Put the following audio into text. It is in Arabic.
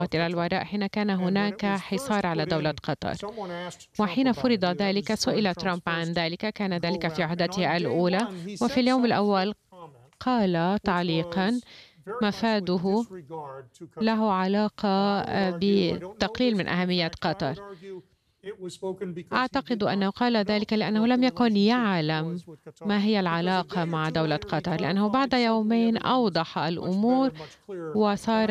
إلى الوراء حين كان هناك حصار على دولة قطر. وحين فرض ذلك سئل ترامب عن ذلك، كان ذلك في عهدته الأولى، وفي اليوم الأول قال تعليقا مفاده له علاقة بتقليل من أهمية قطر. أعتقد أنه قال ذلك لأنه لم يكن يعلم ما هي العلاقة مع دولة قطر، لأنه بعد يومين أوضح الأمور وصار